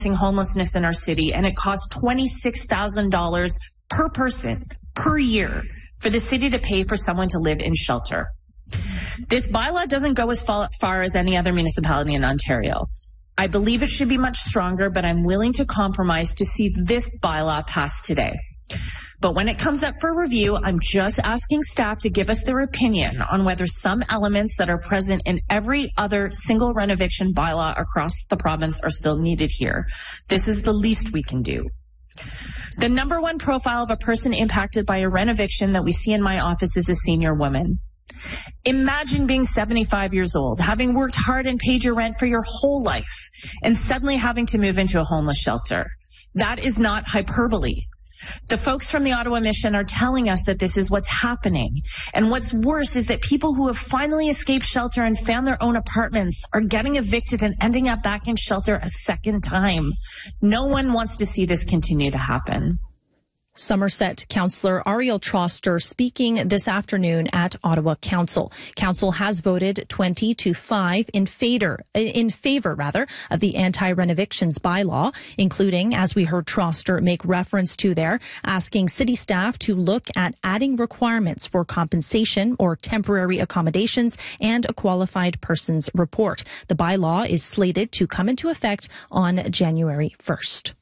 homelessness in our city, and it costs $26,000 per person per year for the city to pay for someone to live in shelter. This bylaw doesn't go as far as any other municipality in Ontario. I believe it should be much stronger, but I'm willing to compromise to see this bylaw pass today. But when it comes up for review, I'm just asking staff to give us their opinion on whether some elements that are present in every other single rent eviction bylaw across the province are still needed here. This is the least we can do. The number one profile of a person impacted by a rent eviction that we see in my office is a senior woman. Imagine being 75 years old, having worked hard and paid your rent for your whole life, and suddenly having to move into a homeless shelter. That is not hyperbole. The folks from the Ottawa Mission are telling us that this is what's happening. And what's worse is that people who have finally escaped shelter and found their own apartments are getting evicted and ending up back in shelter a second time. No one wants to see this continue to happen. Somerset Councillor Ariel Troster speaking this afternoon at Ottawa Council. Council has voted 20-5 in favor of the anti-rent evictions bylaw, including, as we heard Troster make reference to there, asking city staff to look at adding requirements for compensation or temporary accommodations and a qualified person's report. The bylaw is slated to come into effect on January 1st.